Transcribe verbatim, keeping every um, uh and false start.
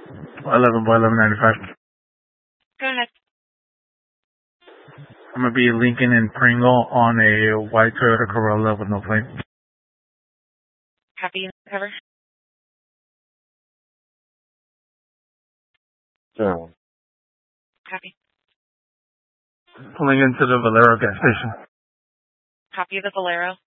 eleven by eleven ninety-five. Go ahead. I'm going to be Lincoln and Pringle on a white Toyota Corolla with no plate. Copy. Cover. Zero. Copy. Pulling into the Valero gas station. Copy of the Valero.